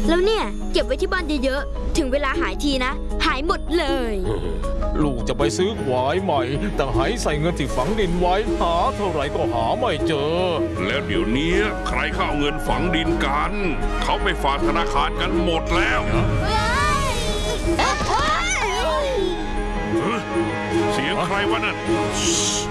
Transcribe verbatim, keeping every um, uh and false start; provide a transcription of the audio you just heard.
แล้วเนี่ยเก็บไว้ที่บ้านเยอะๆถึงเวลาหายทีนะหายหมดเลยลูกจะไปซื้อขวายใหม่แต่หายใส่เงินที่ฝังดินไว้หาเท่าไหร่ก็หาไม่เจอแล้วเดี๋ยวนี้ใครเข้าเงินฝังดินกันเขาไปฝากธนาคารกันหมดแล้วเสียงใครวะนั่น